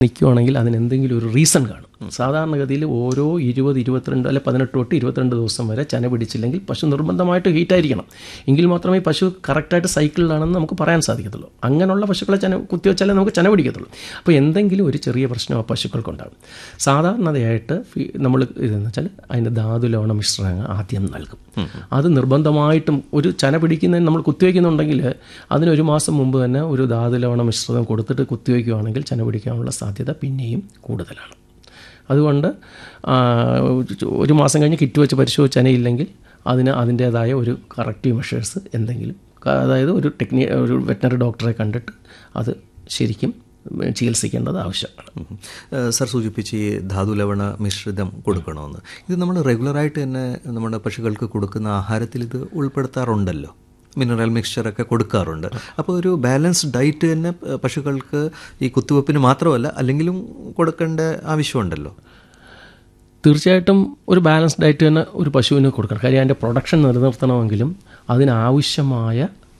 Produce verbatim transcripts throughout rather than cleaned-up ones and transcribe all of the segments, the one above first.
നിൽക്കുകയാണെങ്കിൽ അതിന് എന്തെങ്കിലും ഒരു റീസൺ കാണും. സാധാരണഗതിയിൽ ഓരോ ഇരുപത് ഇരുപത്തിരണ്ട് അല്ലെ പതിനെട്ട് തൊട്ട് ഇരുപത്തിരണ്ട് ദിവസം വരെ ചന പിടിച്ചില്ലെങ്കിൽ പശു നിർബന്ധമായിട്ട് ഹീറ്റായിരിക്കണം. എങ്കിൽ മാത്രമേ പശു കറക്റ്റായിട്ട് സൈക്കിളിലാണെന്ന് നമുക്ക് പറയാൻ സാധിക്കത്തുള്ളൂ. അങ്ങനെയുള്ള പശുക്കളെ ചന കുത്തിവെച്ചാലേ നമുക്ക് ചന പിടിക്കത്തുള്ളൂ. അപ്പോൾ എന്തെങ്കിലും ഒരു ചെറിയ പ്രശ്നം ആ പശുക്കൾക്കുണ്ടാകും. സാധാരണതയായിട്ട് നമ്മൾ ഇതെന്ന് വെച്ചാൽ അതിൻ്റെ ധാതുലവണ മിശ്രണം ആദ്യം നൽകും. അത് നിർബന്ധമായിട്ടും ഒരു ചന പിടിക്കുന്നതിന് നമ്മൾ കുത്തിവയ്ക്കുന്നുണ്ടെങ്കിൽ അതിനൊരു മാസം മുമ്പ് തന്നെ ഒരു ധാതുലവണ മിശ്രിതം കൊടുത്തിട്ട് കുത്തിവയ്ക്കുകയാണെങ്കിൽ ചന പിടിക്കാനുള്ള സാധ്യത പിന്നെയും കൂടുതലാണ്. അതുകൊണ്ട് ഒരു മാസം കഴിഞ്ഞ് കിറ്റ് വെച്ച് പരിശോധിച്ച് ചനയില്ലെങ്കിൽ അതിന് അതിൻ്റേതായ ഒരു കറക്റ്റീവ് മെഷേഴ്സ് എന്തെങ്കിലും, അതായത് ഒരു ടെക്നി ഒരു വെറ്റനറി ഡോക്ടറെ കണ്ടിട്ട് അത് ശരിക്കും ചികിത്സിക്കേണ്ടത് ആവശ്യമാണ്. സർ സൂചിപ്പിച്ച് ഈ ധാതുലവണ മിശ്രിതം കൊടുക്കണമെന്ന്, ഇത് നമ്മൾ റെഗുലറായിട്ട് തന്നെ നമ്മുടെ പശുക്കൾക്ക് കൊടുക്കുന്ന ആഹാരത്തിൽ ഇത് ഉൾപ്പെടുത്താറുണ്ടല്ലോ, മിനറൽ മിക്സ്ചറൊക്കെ കൊടുക്കാറുണ്ട്. അപ്പോൾ ഒരു ബാലൻസ്ഡ് ഡയറ്റ് തന്നെ പശുക്കൾക്ക് ഈ കുത്തിവെപ്പിന് മാത്രമല്ല അല്ലെങ്കിലും കൊടുക്കേണ്ട ആവശ്യമുണ്ടല്ലോ. തീർച്ചയായിട്ടും ഒരു ബാലൻസ്ഡ് ഡയറ്റ് തന്നെ ഒരു പശുവിന് കൊടുക്കണം. കാര്യം അതിൻ്റെ പ്രൊഡക്ഷൻ നിലനിർത്തണമെങ്കിലും അതിനാവശ്യമായ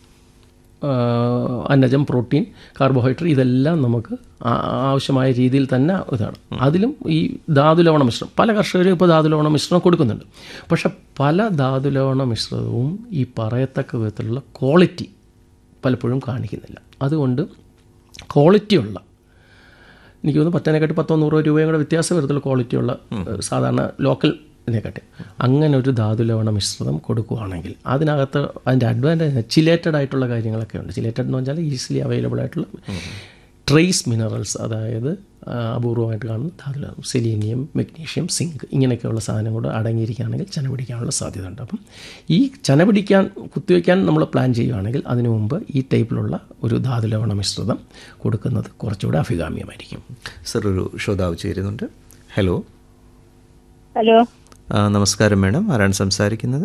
അന്നജം, പ്രോട്ടീൻ, കാർബോഹൈഡ്രേറ്റ് ഇതെല്ലാം നമുക്ക് ആവശ്യമായ രീതിയിൽ തന്നെ ഇതാണ്. അതിലും ഈ ധാതുലവണ മിശ്രണം പല കർഷകരും ഇപ്പോൾ ധാതുലവണ മിശ്രണം കൊടുക്കുന്നുണ്ട്. പക്ഷെ പല ധാതുലവണ മിശ്രിതവും ഈ പറയത്തക്ക വിധത്തിലുള്ള ക്വാളിറ്റി പലപ്പോഴും കാണിക്കുന്നില്ല. അതുകൊണ്ട് ക്വാളിറ്റിയുള്ള, എനിക്ക് തോന്നുന്നു പത്തിനെക്കാട്ടി പത്തോ നൂറോ രൂപയും കൂടെ വ്യത്യാസം വരത്തുള്ള ക്വാളിറ്റിയുള്ള സാധാരണ ലോക്കൽ ഇതിനെക്കാട്ടി അങ്ങനെ ഒരു ധാതുലവണ മിശ്രിതം കൊടുക്കുകയാണെങ്കിൽ അതിനകത്ത് അതിൻ്റെ അഡ്വാൻറ്റേജ് ചിലേറ്റഡ് ആയിട്ടുള്ള കാര്യങ്ങളൊക്കെ ഉണ്ട്. ചിലേറ്റഡ് എന്ന് പറഞ്ഞാൽ ഈസിലി അവൈലബിൾ ആയിട്ടുള്ള ട്രേസ് മിനറൽസ്, അതായത് അപൂർവമായിട്ട് കാണുന്ന ധാതുലവണം, സെലീനിയം, മെഗ്നീഷ്യം, സിങ്ക് ഇങ്ങനെയൊക്കെയുള്ള സാധനം കൂടെ അടങ്ങിയിരിക്കുകയാണെങ്കിൽ ചന പിടിക്കാനുള്ള സാധ്യത ഉണ്ട്. അപ്പം ഈ ചന പിടിക്കാൻ കുത്തിവയ്ക്കാൻ നമ്മൾ പ്ലാൻ ചെയ്യുകയാണെങ്കിൽ അതിനു മുമ്പ് ഈ ടൈപ്പിലുള്ള ഒരു ധാതുലവണ മിശ്രിതം കൊടുക്കുന്നത് കുറച്ചുകൂടെ അഭികാമ്യമായിരിക്കും. സർ, ഒരു ശ്രോതാവ് ചേരുന്നുണ്ട്. ഹലോ. ഹലോ, നമസ്കാരം മാഡം, ആരാണ് സംസാരിക്കുന്നത്?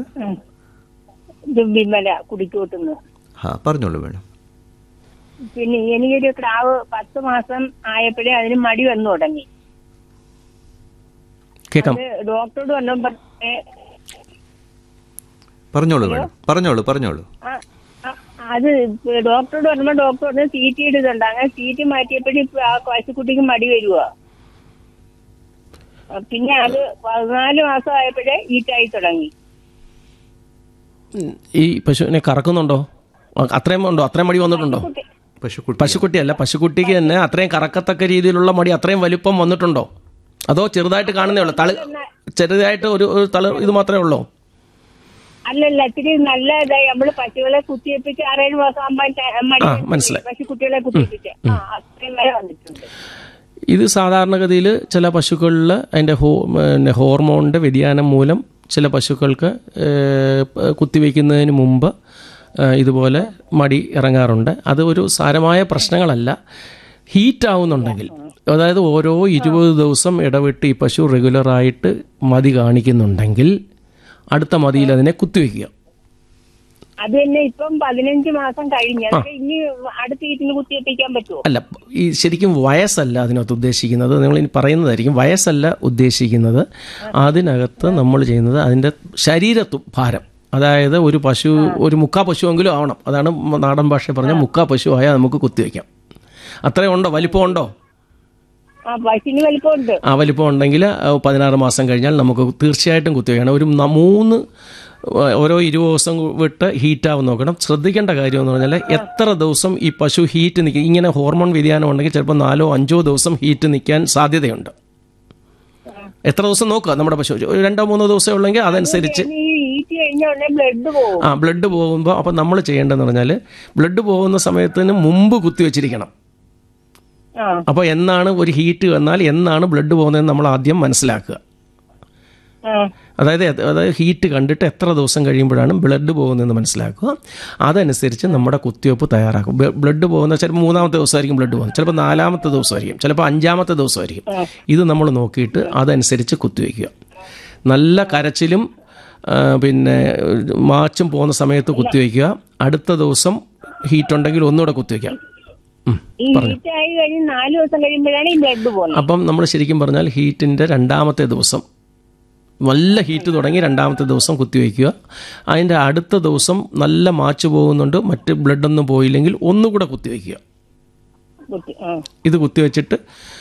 വിമല കുടിക്കോട്ടുന്നു. ആ പറഞ്ഞോളൂ മാഡം. പിന്നെ എനിക്കൊരു ക്രാവ് പത്ത് മാസം ആയപ്പോഴേ അതിന് മടി വന്നു തുടങ്ങി. ഡോക്ടറോട് വന്നപ്പോ പറഞ്ഞോളൂ മാഡം, പറഞ്ഞോളൂ പറഞ്ഞോളൂ. അത് ഡോക്ടറോട് വന്നപ്പോ ഡോക്ടർ പറഞ്ഞ് സീറ്റ് ഇടുന്നുണ്ട്. അങ്ങനെ സീറ്റ് മാറ്റിയപ്പോഴും ആ പശുക്കുട്ടിക്ക് മടി വരുവാ. പിന്നെ അത് പതിനാല് മാസം ആയപ്പോഴേ ഈറ്റായി തുടങ്ങി. ഈ പശുവിനെ കറക്കുന്നുണ്ടോ? അത്രയും ഉണ്ടോ? അത്രയും മടി വന്നിട്ടുണ്ടോ? പശുക്കുട്ടിയല്ല, പശുക്കുട്ടിക്ക് തന്നെ അത്രയും കറക്കത്തക്ക രീതിയിലുള്ള മടി, അത്രയും വലിപ്പം വന്നിട്ടുണ്ടോ? അതോ ചെറുതായിട്ട് കാണുന്നേ ഉള്ളൂ? തള ചെറുതായിട്ട് ഒരു തള ഇത് മാത്രമേ ഉള്ളൂ? അല്ലല്ല, ഇത്തിരി നല്ല ഇതായി. നമ്മള് പശുക്കളെ കുത്തിവെപ്പിച്ച് ആറേഴ് മാസം ആകുമ്പോൾ മനസ്സിലായി, പശുക്കുട്ടികളെ കുത്തിവെപ്പിച്ച് അത്രയും വരെ വന്നിട്ടുണ്ട്. ഇത് സാധാരണഗതിയിൽ ചില പശുക്കളിൽ അതിൻ്റെ ഹോ പിന്നെ ഹോർമോണിൻ്റെ വ്യതിയാനം മൂലം ചില പശുക്കൾക്ക് കുത്തിവയ്ക്കുന്നതിന് മുമ്പ് ഇതുപോലെ മടി ഇറങ്ങാറുണ്ട്. അത് ഒരു സാരമായ പ്രശ്നങ്ങളല്ല. ഹീറ്റാവുന്നുണ്ടെങ്കിൽ, അതായത് ഓരോ ഇരുപത് ദിവസം ഇടവിട്ട് ഈ പശു റെഗുലറായിട്ട് മതി കാണിക്കുന്നുണ്ടെങ്കിൽ അടുത്ത മതിയിൽ അതിനെ കുത്തിവെക്കുക. അത് തന്നെ ഇപ്പം പതിനഞ്ച് മാസം കഴിഞ്ഞ് ഇനി അടുത്ത ഈറ്റിന് കുത്തിവെപ്പിക്കാൻ പറ്റുമോ? അല്ല, ഈ ശരിക്കും വയസ്സല്ല അതിനകത്ത് ഉദ്ദേശിക്കുന്നത്. നിങ്ങൾ ഇനി പറയുന്നതായിരിക്കും. വയസ്സല്ല ഉദ്ദേശിക്കുന്നത്. അതിനകത്ത് നമ്മൾ ചെയ്യുന്നത് അതിൻ്റെ ശരീരത്തു ഭാരം, അതായത് ഒരു പശു ഒരു മുക്കാ പശുവെങ്കിലും ആവണം. അതാണ് നാടൻ ഭാഷ പറഞ്ഞാൽ മുക്കാ പശു ആയാൽ നമുക്ക് കുത്തിവെക്കാം. അത്രയും ഉണ്ടോ? വലിപ്പമുണ്ടോ? ആ വലിപ്പം ഉണ്ടെങ്കിൽ പതിനാറ് മാസം കഴിഞ്ഞാൽ നമുക്ക് തീർച്ചയായിട്ടും കുത്തിവെക്കണം. ഒരു മൂന്ന് ഓരോ ഇരുപത് ദിവസം വിട്ട് ഹീറ്റാവും നോക്കണം. ശ്രദ്ധിക്കേണ്ട കാര്യം എന്ന് പറഞ്ഞാൽ എത്ര ദിവസം ഈ പശു ഹീറ്റ് നിൽക്കും. ഇങ്ങനെ ഹോർമോൺ വ്യതിയാനം ഉണ്ടെങ്കിൽ ചിലപ്പോൾ നാലോ അഞ്ചോ ദിവസം ഹീറ്റ് നിൽക്കാൻ സാധ്യതയുണ്ട്. എത്ര ദിവസം നോക്കുക നമ്മുടെ പശു? ഒരു രണ്ടോ മൂന്നോ ദിവസം ഉള്ളെങ്കിൽ അതനുസരിച്ച് ആ ബ്ലഡ് പോകുമ്പോൾ അപ്പം നമ്മൾ ചെയ്യേണ്ടതെന്ന് പറഞ്ഞാൽ ബ്ലഡ് പോകുന്ന സമയത്തിന് മുമ്പ് കുത്തിവെച്ചിരിക്കണം. അപ്പോൾ എന്നാണ് ഒരു ഹീറ്റ് വന്നാൽ എന്നാണ് ബ്ലഡ് പോകുന്നതെന്ന് നമ്മൾ ആദ്യം മനസ്സിലാക്കുക. അതായത് അതായത് ഹീറ്റ് കണ്ടിട്ട് എത്ര ദിവസം കഴിയുമ്പോഴാണ് ബ്ലഡ് പോകുന്നതെന്ന് മനസ്സിലാക്കുക. അതനുസരിച്ച് നമ്മുടെ കുത്തിവെപ്പ് തയ്യാറാക്കും. ബ്ലഡ് പോകുന്ന ചിലപ്പോൾ മൂന്നാമത്തെ ദിവസമായിരിക്കും ബ്ലഡ് പോകുന്നത്, ചിലപ്പോൾ നാലാമത്തെ ദിവസമായിരിക്കും, ചിലപ്പോൾ അഞ്ചാമത്തെ ദിവസമായിരിക്കും. ഇത് നമ്മൾ നോക്കിയിട്ട് അതനുസരിച്ച് കുത്തിവെക്കുക. നല്ല കരച്ചിലും പിന്നെ മാച്ചും പോകുന്ന സമയത്ത് കുത്തിവെക്കുക. അടുത്ത ദിവസം ഹീറ്റ് ഉണ്ടെങ്കിൽ ഒന്നുകൂടെ കുത്തിവെക്കാം. അപ്പം നമ്മൾ ശരിക്കും പറഞ്ഞാൽ ഹീറ്റിൻ്റെ രണ്ടാമത്തെ ദിവസം നല്ല ഹീറ്റ് തുടങ്ങി രണ്ടാമത്തെ ദിവസം കുത്തിവെക്കുക. അതിൻ്റെ അടുത്ത ദിവസം നല്ല മാച്ച് പോകുന്നുണ്ട്, മറ്റ് ബ്ലഡൊന്നും പോയില്ലെങ്കിൽ ഒന്നുകൂടെ കുത്തിവെക്കുക. ഇത് കുത്തിവെച്ചിട്ട്